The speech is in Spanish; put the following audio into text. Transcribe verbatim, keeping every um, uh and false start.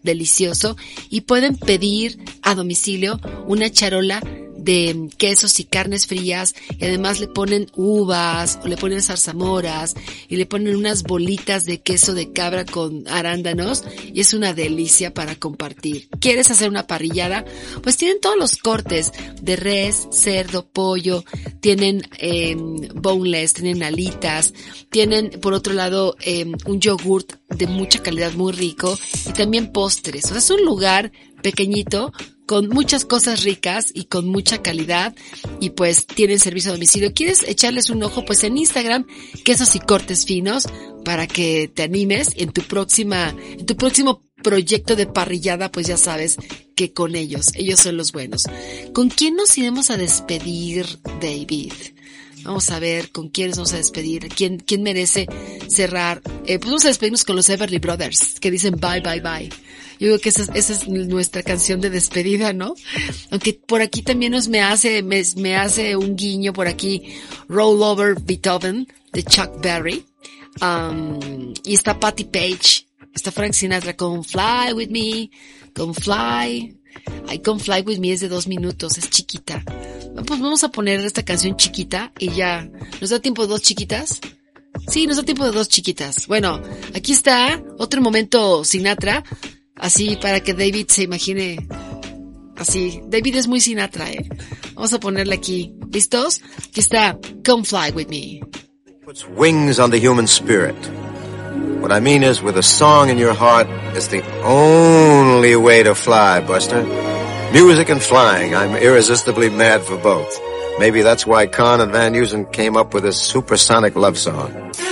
delicioso, y pueden pedir a domicilio una charola de quesos y carnes frías, y además le ponen uvas, o le ponen zarzamoras, y le ponen unas bolitas de queso de cabra con arándanos, y es una delicia para compartir. ¿Quieres hacer una parrillada? Pues tienen todos los cortes de res, cerdo, pollo, tienen eh, boneless, tienen alitas, tienen por otro lado eh, un yogurt de mucha calidad muy rico, y también postres. O sea, es un lugar pequeñito con muchas cosas ricas y con mucha calidad, y pues tienen servicio a domicilio. ¿Quieres echarles un ojo? Pues en Instagram, Quesos y Cortes Finos, para que te animes en tu próxima, en tu próximo proyecto de parrillada, pues ya sabes que con ellos, ellos son los buenos. ¿Con quién nos iremos a despedir, David? Vamos a ver con quién nos vamos a despedir, quién, quién merece cerrar. Eh, pues vamos a despedirnos con los Everly Brothers, que dicen bye, bye, bye. Yo creo que esa, esa es nuestra canción de despedida, ¿no? Aunque por aquí también nos me hace, me, me hace un guiño por aquí, Roll Over Beethoven, de Chuck Berry. Um, y está Patti Page, está Frank Sinatra con Fly With Me, con Fly. Ay, con Fly With Me es de dos minutos, es chiquita. Pues vamos a poner esta canción chiquita y ya. ¿Nos da tiempo de dos chiquitas? Sí, nos da tiempo de dos chiquitas. Bueno, aquí está otro momento Sinatra. Así para que David se imagine así. David es muy Sinatra, ¿eh? Vamos a ponerle aquí. ¿Listos? Aquí está Come Fly With Me. Puts wings on the human spirit. What I mean is, with a song in your heart, it's the only way to fly, Buster. Music and flying, I'm irresistibly mad for both. Maybe that's why Kahn and Van Heusen came up with this supersonic love song.